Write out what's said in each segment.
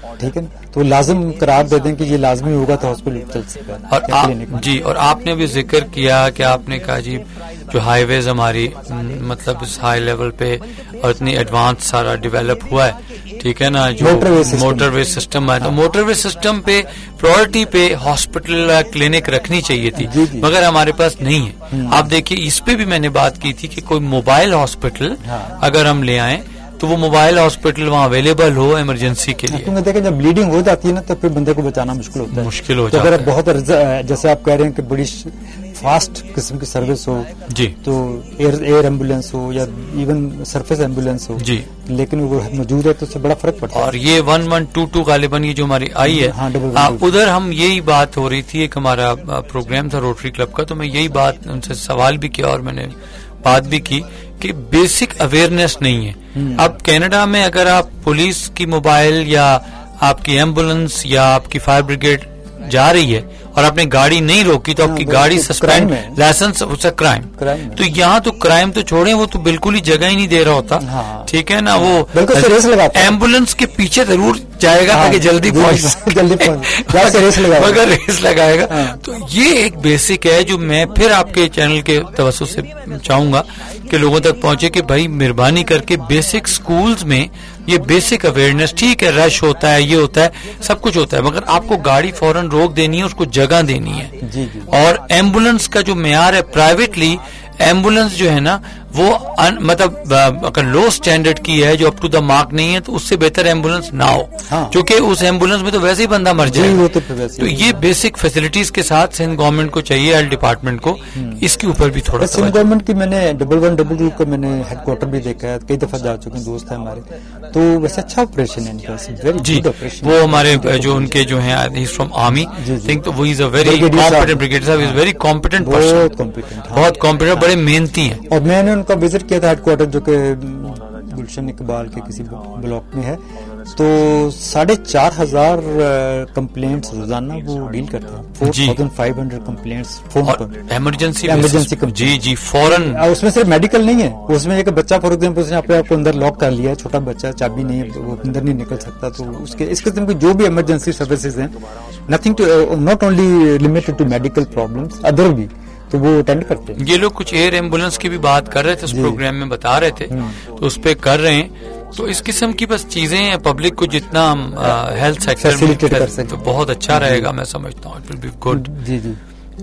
ٹھیک ہے نا, تو لازم قرار دے دیں کہ یہ لازمی ہوگا تو ہاسپٹل چل سکتا ہے. جی, اور آپ نے بھی ذکر کیا کہ آپ نے کہا جی جو ہائی ویز ہماری مطلب اس ہائی لیول پہ اور اتنی ایڈوانس سارا ڈیولپ ہوا ہے, ٹھیک ہے نا, جو موٹر وے سسٹم ہے, تو موٹر وے سسٹم پہ پرائرٹی پہ ہاسپٹل کلینک رکھنی چاہیے تھی, مگر ہمارے پاس نہیں ہے. آپ دیکھیے اس پہ بھی میں نے بات کی تھی کہ کوئی موبائل ہاسپٹل اگر ہم لے آئیں تو وہ موبائل ہاسپٹل وہاں اویلیبل ہو ایمرجنسی کے لیے. کیونکہ دیکھیں جب بلیڈنگ ہو جاتی ہے نا تو پھر بندے کو بچانا مشکل ہوتا ہے, مشکل ہو جاتا ہے. اگر بہت جیسے آپ کہہ رہے ہیں کہ بڑی فاسٹ قسم کی سروس ہو جی, تو ایئر ایمبولینس ہو یا ایون سرفیس ایمبولینس ہو جی, لیکن وہ موجود ہے تو اس سے بڑا فرق پڑتا ہے. اور یہ 1122 غالباً یہ جو ہماری آئی ہے, ادھر ہم یہی بات ہو رہی تھی, ایک ہمارا پروگرام تھا روٹری کلب کا, تو میں یہی بات ان سے سوال بھی کیا اور میں نے بات بھی کی کہ بیسک اویئرنیس نہیں ہے. اب کینیڈا میں اگر آپ پولیس کی موبائل یا آپ کی ایمبولینس یا آپ کی فائر بریگیڈ جا رہی ہے اور آپ نے گاڑی نہیں روکی تو آپ کی گاڑی سسپینڈ, لائسنس کرائم. تو یہاں تو کرائم تو چھوڑیں, وہ تو بالکل ہی جگہ ہی نہیں دے رہا ہوتا, ٹھیک ہے نا, وہ ایمبولینس کے پیچھے ضرور جائے گا تاکہ جلدی مگر ریس لگائے گا. تو یہ ایک بیسک ہے جو میں پھر آپ کے چینل کے توسط سے چاہوں گا کہ لوگوں تک پہنچے کہ بھائی مہربانی کر کے بیسک سکولز میں یہ بیسک اویئرنیس, ٹھیک ہے رش ہوتا ہے, یہ ہوتا ہے, سب کچھ ہوتا ہے, مگر آپ کو گاڑی فوراً روک دینی ہے, اس کو جگہ دینی ہے. اور ایمبولینس کا جو معیار ہے پرائیویٹلی ایمبولینس جو ہے نا وہ مطلب اگر لو سٹینڈرڈ کی ہے جو اپ ٹو دا مارک نہیں ہے تو اس سے بہتر ایمبولینس نہ ہو, کیونکہ اس ایمبولینس میں تو ویسے ہی بندہ مر جائے گا. تو یہ بیسک فیسلٹیز کے ساتھ سندھ گورنمنٹ کو چاہیے, ہیلتھ ڈپارٹمنٹ کو اس کے اوپر بھی تھوڑا. سندھ گورنمنٹ کی میں نے 1122 کو میں نے ہیڈ کوارٹر بھی دیکھا ہے, کئی دفعہ جا چکے ہیں, دوست ہیں ہمارے, تو ویسے اچھا آپریشن ہے جی. وہ ہمارے جو ان کے جو ہیں فرام آرمی, تھنک وہ از اے ویری کمپیٹنٹ بریگیڈ صاحب, از ویری کمپیٹنٹ پرسن, بہت کمپیٹنٹ, بڑے محنتی ہیں. اور میں نے ان کا وزٹ کیا تھا ہیڈ کوارٹر جو کہ گلشن اقبال کے کسی بلاک میں ہے, تو 4,500 کمپلینٹس روزانہ وہ ڈیل کرتے ہیں, 4,500 کمپلینٹس فون پر ایمرجنسی. جی جی, فوراً. اس میں صرف میڈیکل نہیں ہے, اس میں ایک بچہ فار ایگزامپل اس نے اپنے آپ کو اندر لاک کر لیا ہے, چھوٹا بچہ, چابی نہیں ہے, وہ اندر نہیں نکل سکتا, تو اس قسم کی جو بھی ایمرجنسی سروسز ہیں, nothing to not only limited to medical problems, other بھی تو وہ اٹینڈ کرتے ہیں. یہ لوگ کچھ ایئر ایمبولینس کی بھی بات کر رہے تھے اس پروگرام میں, بتا رہے تھے, تو اس پہ کر رہے ہیں. تو اس قسم کی بس چیزیں ہیں, پبلک کو جتنا ہیلتھ سیکٹر میں تو بہت اچھا رہے گا, میں سمجھتا ہوں, اٹ ول بی گڈ. جی جی,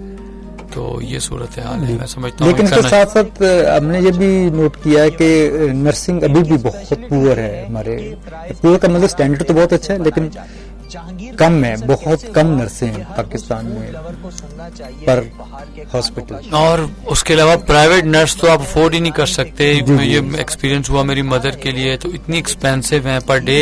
تو یہ صورت حال ہے, میں سمجھتا ہوں. لیکن اس کے ساتھ ساتھ ہم نے یہ بھی نوٹ کیا ہے کہ نرسنگ ابھی بھی بہت پور ہے ہمارے. پور کا مطلب اسٹینڈرڈ تو بہت اچھا ہے لیکن کم ہے, بہت کم نرسیں ہیں پاکستان میں پر ہاسپٹل. اور اس کے علاوہ پرائیویٹ نرس تو آپ افورڈ ہی نہیں کر سکتے. یہ ایکسپیرینس ہوا میری مدر کے لیے, تو اتنی ایکسپینسو ہیں پر ڈے,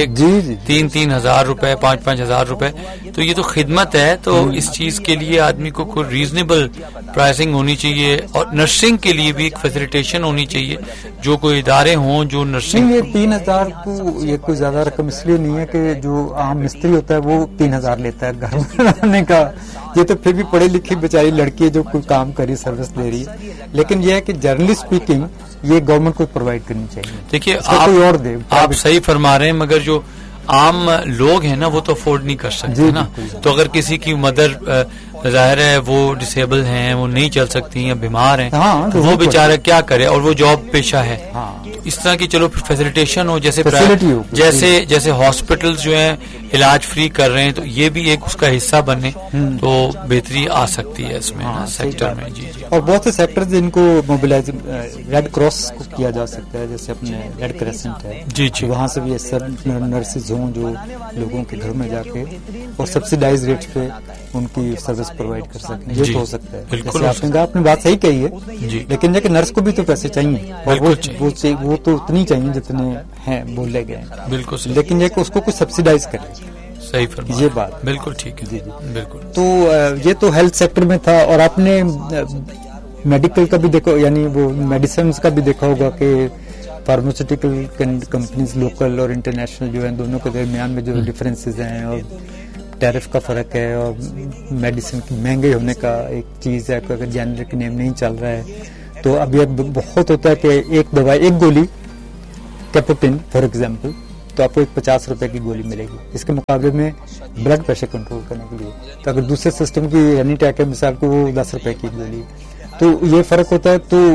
3,000 روپے, 5,000 روپے. تو یہ تو خدمت ہے, تو اس چیز کے لیے آدمی کو کوئی ریزنیبل پرائسنگ ہونی چاہیے, اور نرسنگ کے لیے بھی ایک فیسیلیٹیشن ہونی چاہیے, جو کوئی ادارے ہوں جو نرسنگ. یہ 3,000 کو یہ کوئی زیادہ رقم اس لیے نہیں ہے کہ جو عام مستری ہوتا ہے وہ 3,000 لیتا ہے گھر بنانے کا, یہ تو پھر بھی پڑھی لکھی بیچاری لڑکی جو کوئی کام کری سروس دے رہی ہے, لیکن یہ ہے کہ جنرلی اسپیکنگ یہ گورنمنٹ کو پرووائڈ کرنی چاہیے. دیکھیے آپ صحیح فرما رہے ہیں, مگر جو عام لوگ ہیں نا وہ تو افورڈ نہیں کر سکتے نا. تو اگر کسی کی مدر ظاہر ہے وہ ڈسیبل ہیں, وہ نہیں چل سکتی یا بیمار ہیں, تو وہ بیچارہ کیا کرے, اور وہ جاب پیشہ ہے. اس طرح کی چلو فیسیلیٹیشن ہو, جیسے ہاسپٹلز جو ہیں علاج فری کر رہے ہیں, تو یہ بھی ایک اس کا حصہ بنے تو بہتری آ سکتی ہے اس میں سیکٹر میں. جی جی, اور بہت سے سیکٹرز جن کو موبلائز ریڈ کراس کو کیا جا سکتا ہے, جیسے اپنے ریڈ کریسنٹ ہے, جی جی, وہاں سے بھی سب نرسز ہوں جو لوگوں کے گھر میں جا کے اور سبسیڈائز ریٹ پہ ان کی سروس پرووائڈ کر سکیں. یہ تو ہو سکتا ہے, جیسے آپ نے کہا, آپ نے بات صحیح کہی ہے, لیکن یہ کہ نرس کو بھی تو پیسے چاہیے, اور وہ تو اتنی چاہیے جتنے ہیں بولے گئے ہیں. بالکل, لیکن یہ کہ اس کو کچھ سبسیڈائز کرے. صحیح فرمایا, یہ بات بالکل ٹھیک ہے. جی جی, بالکل. تو یہ تو ہیلتھ سیکٹر میں تھا. اور آپ نے میڈیکل کا بھی دیکھو, یعنی وہ میڈیسنز کا بھی دیکھا ہوگا کہ فارماسیوٹیکل کمپنیز لوکل اور انٹرنیشنل جو ہیں دونوں کے درمیان میں جو ڈفرینسز ہیں, اور ٹیرف کا فرق ہے, اور میڈیسن کی مہنگے ہونے کا ایک چیز ہے, اگر جنرک نیم نہیں چل رہا ہے تو اب یہ بہت ہوتا ہے کہ ایک دوائی, ایک گولی کیپوٹن فار ایگزامپل, تو آپ کو ایک 50 روپے کی گولی ملے گی. اس کے مقابلے میں بلڈ پریشر کنٹرول کرنے کے لیے تو اگر دوسرے سسٹم کی ہرنی اٹیک ہے مثال کو وہ 10 روپے کی گولی. تو یہ فرق ہوتا ہے. تو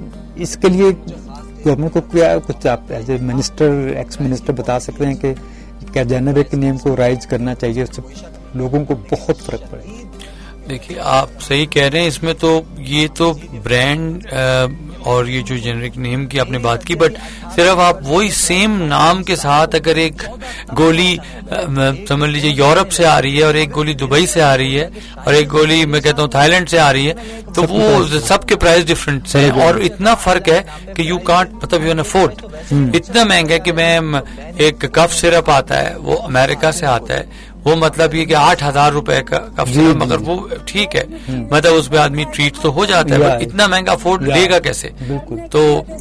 اس کے لیے گورنمنٹ کو کیا کچھ آپ as a minister x minister بتا سکتے ہیں کہ کیا جنرک نیم کو رائج کرنا چاہیے, اس سے لوگوں کو بہت فرق پڑے گا. دیکھیے آپ صحیح کہہ رہے ہیں, اس میں تو یہ تو برانڈ اور یہ جو جنرک نیم کی آپ نے بات کی, بٹ صرف آپ وہی سیم نام کے ساتھ اگر ایک گولی سمجھ لیجیے یورپ سے آ رہی ہے اور ایک گولی دبئی سے آ رہی ہے اور ایک گولی میں کہتا ہوں تھائی لینڈ سے آ رہی ہے, تو وہ سب کے پرائز ڈفرینٹ ہیں اور اتنا فرق ہے کہ یو کانٹ مطلب یو افورڈ. اتنا مہنگا ہے کہ میں ایک کف سرپ آتا ہے وہ امریکہ سے آتا ہے, وہ مطلب یہ کہ 8,000 روپے کا کف سرپ, مگر وہ ٹھیک ہے مطلب اس پہ آدمی ٹریٹ تو ہو جاتا ہے, اتنا مہنگا افورڈ لے گا کیسے؟ تو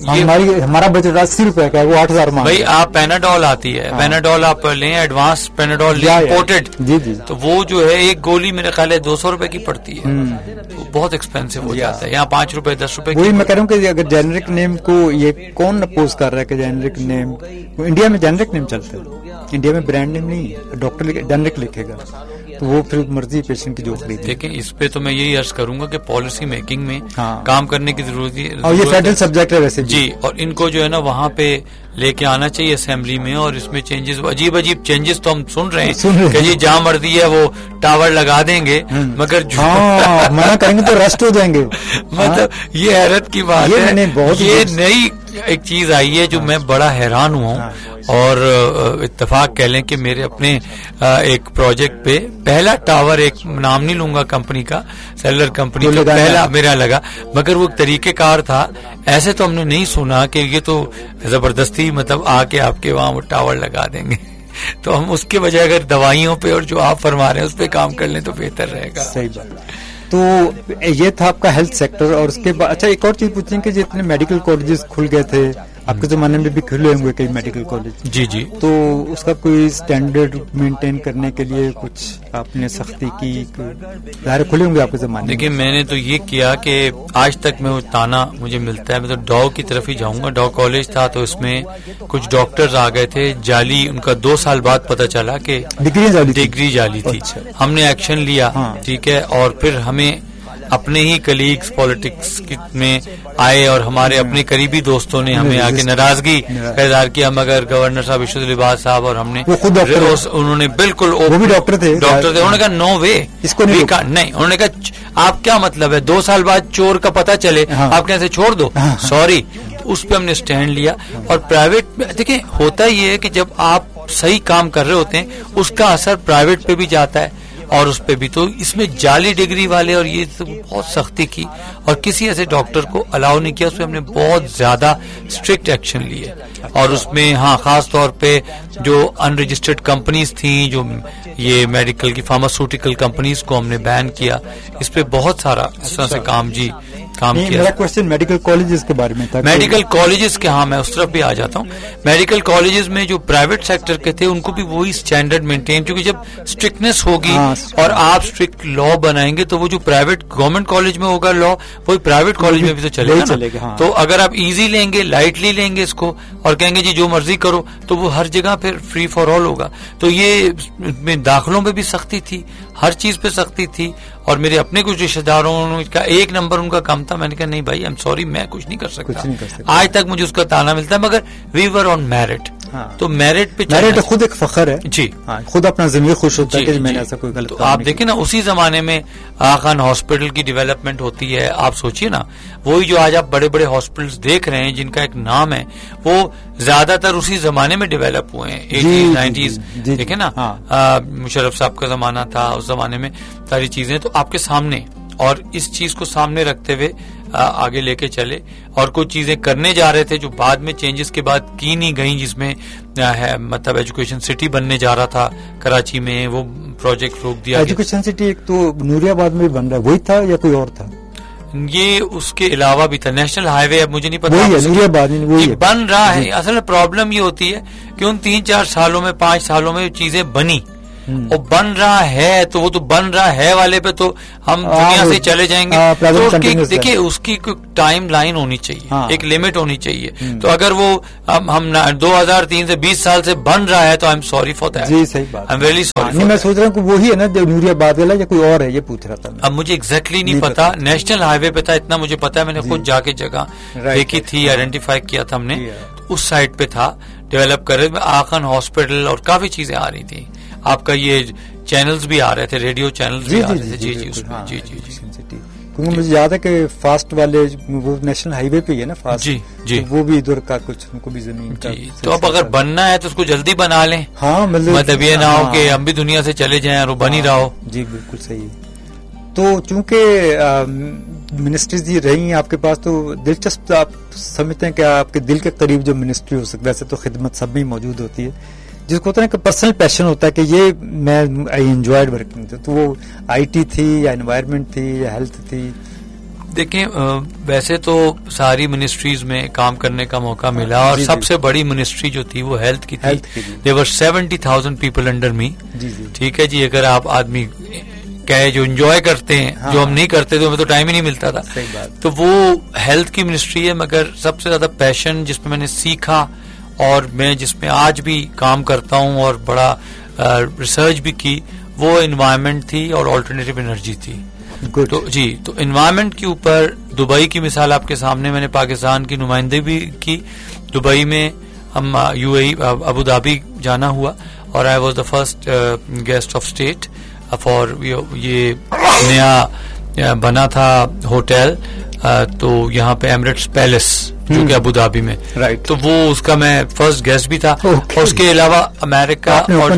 ہمارا بجٹ 80 روپے کا ہے, وہ 8,000 بھائی آپ پیناڈول آتی ہے, پیناڈول آپ لیں ایڈوانس پیناڈول لیں امپورٹڈ, تو وہ جو ہے ایک گولی میرے خیال ہے 200 روپے کی پڑتی ہے, بہت ایکسپینسو ہو جاتا ہے. یہاں 5 روپے 10 روپے وہی میں کہہ رہا ہوں کہ اگر جنرک نیم کو یہ کون اپوز کر رہا ہے کہ جنرک نیم, انڈیا میں جنرک نیم چلتا ہے, انڈیا میں برانڈ نیم نہیں ہے, ڈاکٹر جنرک لکھے گا تو وہ پھر مرضی پیشنٹ کی جو خریدے. دیکھیں اس پہ تو میں یہی عرض کروں گا کہ پالیسی میکنگ میں کام کرنے کی ضرورت ہے, اور یہ فیڈرل سبجیکٹ ہے ویسے جی, اور ان کو جو ہے نا وہاں پہ لے کے آنا چاہیے اسمبلی میں, اور اس میں چینجز عجیب عجیب چینجز تو ہم سن رہے ہیں کہ جی جہاں مرضی ہے وہ ٹاور لگا دیں گے, مگر منع کریں گے تو ریسٹ ہو جائیں گے. مطلب یہ حیرت کی بات ہے, یہ نئی ایک چیز آئی ہے جو میں بڑا حیران ہوا ہوں. اور اتفاق کہہ لیں کہ میرے اپنے ایک پروجیکٹ پہ پہلا ٹاور, ایک نام نہیں لوں گا کمپنی کا, سیلر کمپنی کا پہلا میرا لگا, مگر وہ طریقہ کار تھا ایسے تو ہم نے نہیں سنا کہ یہ تو زبردستی مطلب آ کے آپ کے وہاں وہ ٹاور لگا دیں گے. تو ہم اس کے بجائے اگر دوائیوں پہ اور جو آپ فرما رہے ہیں اس پہ کام کر لیں تو بہتر رہے گا. صحیح بات. تو یہ تھا آپ کا ہیلتھ سیکٹر, اور اس کے بعد اچھا ایک اور چیز پوچھیں کہ جتنے میڈیکل کالجز کھل گئے تھے آپ کے زمانے میں بھی کھلے ہوئے کئی میڈیکل کالج, جی جی, تو اس کا کوئی اسٹینڈرڈ مینٹین کرنے کے لیے کچھ آپ نے سختی کی, ظاہر کھلے ہوں گے آپ کے زمانے؟ دیکھیں میں نے تو یہ کیا کہ آج تک میں وہ تانا مجھے ملتا ہے, میں تو ڈاؤ کی طرف ہی جاؤں گا. ڈاؤ کالج تھا تو اس میں کچھ ڈاکٹرز آ گئے تھے جعلی, ان کا 2 سال بعد پتہ چلا کہ ڈگری جعلی تھی. ہم نے ایکشن لیا, ٹھیک ہے, اور پھر ہمیں اپنے ہی کلیگز پالیٹکس میں آئے اور ہمارے اپنے قریبی دوستوں نے ہمیں آگے ناراضگی کا اظہار کیا, مگر گورنر صاحب ارشد لباس صاحب اور ہم نے انہوں نے بالکل ڈاکٹر تھے, انہوں نے کہا نو وے, نہیں, انہوں نے کہا آپ کیا مطلب ہے 2 سال بعد چور کا پتہ چلے آپ کیسے چھوڑ دو, سوری. اس پہ ہم نے سٹینڈ لیا. اور پرائیویٹ دیکھیں ہوتا یہ ہے کہ جب آپ صحیح کام کر رہے ہوتے ہیں اس کا اثر پرائیویٹ پہ بھی جاتا ہے اور اس پہ بھی. تو اس میں جعلی ڈگری والے اور یہ بہت سختی کی اور کسی ایسے ڈاکٹر کو الاؤ نہیں کیا, اس پہ ہم نے بہت زیادہ اسٹرکٹ ایکشن لیے. اور اس میں خاص طور پہ جو ان رجسٹرڈ کمپنیز تھیں, جو یہ میڈیکل کی فارماسیوٹیکل کمپنیز کو ہم نے بین کیا. اس پہ بہت سارا اس طرح سے کام کیا. میرا کوشچن میڈیکل کالجز کے بارے میں تھا. میڈیکل کالجز کے میں اس طرف بھی آ جاتا ہوں. میڈیکل کالجز میں جو پرائیویٹ سیکٹر کے تھے ان کو بھی وہی اسٹینڈرڈ مینٹین, کیونکہ جب اسٹرکٹنیس ہوگی اور آپ اسٹرکٹ لا بنائیں گے تو وہ جو پرائیویٹ گورنمنٹ کالج میں ہوگا لا, وہی پرائیویٹ کالج میں بھی تو چلے گا. تو اگر آپ ایزی لیں گے, لائٹلی لیں گے اس کو اور کہیں گے جی جو مرضی کرو, تو وہ ہر جگہ پھر فری فار آل ہوگا. تو یہ داخلوں میں بھی سختی تھی, ہر چیز پہ سختی تھی. اور میرے اپنے کچھ رشتہ داروں کا 1 نمبر ان کا کام تھا. میں نے کہا نہیں بھائی, آئی ایم سوری, میں کچھ نہیں کر سکتا. آج تک مجھے اس کا تانا ملتا ہے, مگر وی ور آن میرٹ. تو میرٹ پہ خود ایک فخر ہے جی, خود اپنا ضمیر خوش ہوتا ہے کہ میں نے ایسا کوئی غلط. تو آپ دیکھیں نا اسی زمانے میں آخان ہاسپٹل کی ڈیولپمنٹ ہوتی ہے. آپ سوچئے نا, وہی جو آج آپ بڑے بڑے ہاسپٹلس دیکھ رہے ہیں جن کا ایک نام ہے, وہ زیادہ تر اسی زمانے میں ڈیولپ ہوئے ہیں, 80s 90s. دیکھیں نا مشرف صاحب کا زمانہ تھا, اس زمانے میں ساری چیزیں تو آپ کے سامنے, اور اس چیز کو سامنے رکھتے ہوئے آگے لے کے چلے. اور کچھ چیزیں کرنے جا رہے تھے جو بعد میں چینجز کے بعد کی نہیں گئیں, جس میں مطلب ایجوکیشن سٹی بننے جا رہا تھا کراچی میں, وہ پروجیکٹ روک دیا. ایجوکیشن سٹی ایک تو نوری آباد میں بن رہا ہے, وہی تھا یا کوئی اور تھا؟ یہ اس کے علاوہ بھی تھا, نیشنل ہائی وے, اب مجھے نہیں پتا بن رہا ہے. اصل میں پرابلم یہ ہوتی ہے کہ ان 3-4 سالوں میں 5 سالوں میں چیزیں بنی, اور بن رہا ہے تو وہ تو بن رہا ہے والے پہ تو ہم دنیا سے چلے جائیں گے. تو دیکھیے اس کی کوئی ٹائم لائن ہونی چاہیے, ایک لمٹ ہونی چاہیے. تو اگر وہ ہم 2003 سے 20 سال سے بن رہا ہے تو I am sorry for that. جی صحیح بات, آئی ایم ریئلی سوری. میں سوچ رہا ہوں کہ وہی ہے نا جو نوری آباد والا یا کوئی اور ہے, یہ پوچھ رہا تھا. اب مجھے ایگزیکٹلی نہیں پتا, نیشنل ہائی وے پہ تھا اتنا مجھے پتا ہے, میں نے خود جا کے جگہ دیکھی تھی, آئیڈینٹیفائی کیا تھا ہم نے, اس سائٹ پہ تھا ڈیولپ کر رہے. آخن ہاسپٹل اور کافی چیزیں آ رہی تھی. آپ کا یہ چینلز بھی آ رہے تھے, ریڈیو چینلز بھی آ رہے تھے. جی جی اس میں جی جی جی. کیونکہ مجھے یاد ہے کہ فاسٹ والے وہ نیشنل ہائی وے پہ ہی ہے نا فاسٹ, جی جی, وہ بھی ادھر کا کچھ ان کو بھی زمین کا. تو اب اگر بننا ہے تو اس کو جلدی بنا لیں. ہاں مطلب یہ نہ ہو کہ ہم بھی دنیا سے چلے جائیں اور وہ بن ہی رہا ہو. جی بالکل صحیح. تو چونکہ منسٹریز یہ رہی ہیں آپ کے پاس, تو دلچسپ آپ سمجھتے ہیں کہ آپ کے دل کے قریب جو منسٹری ہو سکتا ہے, ویسے تو خدمت سب میں موجود ہوتی ہے, جس کو ہوتا ہے کہ پرسنل پیشن ہوتا ہے کہ یہ میں آئی انجوائڈ ورکنگ, تو وہ آئی ٹی تھی یا انوائرمنٹ تھی یا ہیلتھ تھی؟ دیکھیں ویسے تو ساری منسٹریز میں کام کرنے کا موقع ملا, اور سب سے بڑی منسٹری جو تھی وہ ہیلتھ کی تھی. دیور 70,000 پیپل انڈر می. ٹھیک ہے جی, اگر آپ آدمی کہے جو انجوائے کرتے ہیں, جو ہم نہیں کرتے تو ہمیں تو ٹائم ہی نہیں ملتا تھا. تو وہ ہیلتھ کی منسٹری ہے, مگر سب سے زیادہ پیشن جس میں میں نے سیکھا اور میں جس میں آج بھی کام کرتا ہوں اور بڑا ریسرچ بھی کی, وہ انوائرمنٹ تھی اور آلٹرنیٹیو انرجی تھی. تو جی, تو انوائرمنٹ کے اوپر دبئی کی مثال آپ کے سامنے, میں نے پاکستان کی نمائندگی بھی کی دبئی میں. ہم UAE ابو ظہبی جانا ہوا, اور I was the first guest of state for یہ نیا بنا تھا ہوٹل, تو یہاں پہ ایمریٹس پیلس جو کہ ابو ظہبی میں, تو وہ اس کا میں فرسٹ گیسٹ بھی تھا. اور اس کے علاوہ امریکہ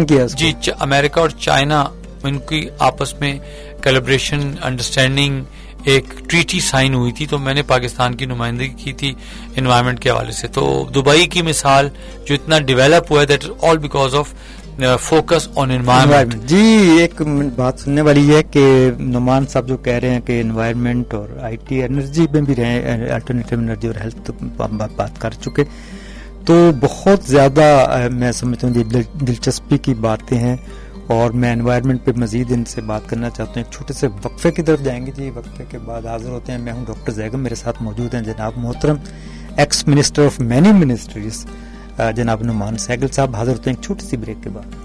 اور چائنا, ان کی آپس میں کیلیبریشن انڈرسٹینڈنگ ایک ٹریٹی سائن ہوئی تھی, تو میں نے پاکستان کی نمائندگی کی تھی انوائرمنٹ کے حوالے سے. تو دبئی کی مثال جو اتنا ڈیولپ ہوا ہے, that is all because of focus on environment. جی ایک بات سننے والی ہے کہ نعمان صاحب جو کہہ رہے ہیں کہ انوائرمنٹ اور آئی ٹی انرجی میں بھی رہے, الٹرنیٹیو انرجی اور ہیلتھ بات کر چکے, تو بہت زیادہ میں سمجھتا ہوں یہ دلچسپی کی باتیں ہیں, اور میں انوائرمنٹ پہ مزید ان سے بات کرنا چاہتا ہوں. ایک چھوٹے سے وقفے کی طرف جائیں گے جی, وقفے کے بعد حاضر ہوتے ہیں. میں ہوں ڈاکٹر زیگم, میرے ساتھ موجود ہیں جناب محترم x minister of many ministries جناب نعمان سہگل صاحب. حاضر ہوتے ہیں ایک چھوٹی سی بریک کے بعد.